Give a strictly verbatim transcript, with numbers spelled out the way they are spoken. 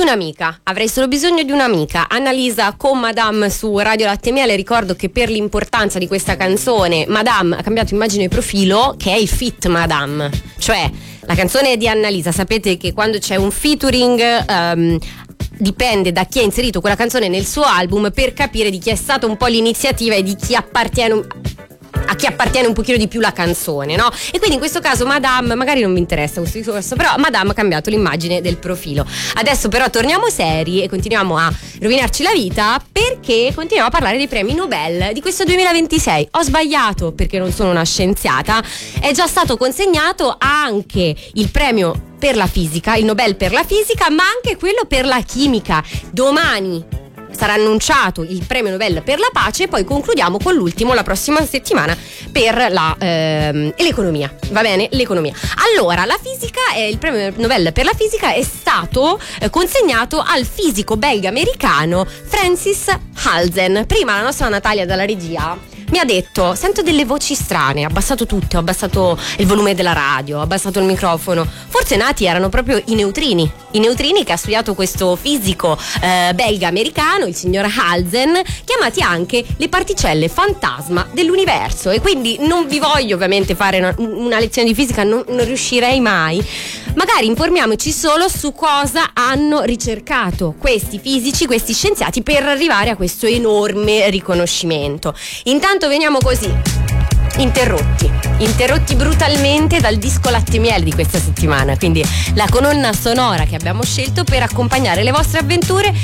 un'amica, avrei solo bisogno di un'amica. Annalisa con Madame su Radio Latte e Miele. Ricordo che per l'importanza di questa canzone Madame ha cambiato immagine e profilo, che è il feat Madame, cioè la canzone di Annalisa. Sapete che quando c'è un featuring um, dipende da chi ha inserito quella canzone nel suo album per capire di chi è stata un po' l'iniziativa e di chi appartiene a chi appartiene un pochino di più la canzone, no? E quindi in questo caso Madame, magari non mi interessa questo discorso, però Madame ha cambiato l'immagine del profilo. Adesso però torniamo seri e continuiamo a rovinarci la vita, perché continuiamo a parlare dei premi Nobel di questo duemilaventisei. Ho sbagliato perché non sono una scienziata, è già stato consegnato anche il premio per la fisica, il Nobel per la fisica, ma anche quello per la chimica. Domani sarà annunciato il premio Nobel per la pace e poi concludiamo con l'ultimo la prossima settimana per la, ehm, l'economia, va bene? L'economia. Allora, la fisica, eh, il premio Nobel per la fisica è stato eh, consegnato al fisico belga-americano Francis Halzen. Prima la nostra Natalia dalla regia mi ha detto: sento delle voci strane, ho abbassato tutto, ho abbassato il volume della radio, ho abbassato il microfono. Forse nati erano proprio i neutrini, i neutrini che ha studiato questo fisico eh, belga-americano, il signor Halzen, chiamati anche le particelle fantasma dell'universo. E quindi non vi voglio ovviamente fare una, una lezione di fisica, non, non riuscirei mai. Magari informiamoci solo su cosa hanno ricercato questi fisici, questi scienziati, per arrivare a questo enorme riconoscimento. Intanto veniamo così interrotti interrotti brutalmente dal disco Latte e Miele di questa settimana, quindi la colonna sonora che abbiamo scelto per accompagnare le vostre avventure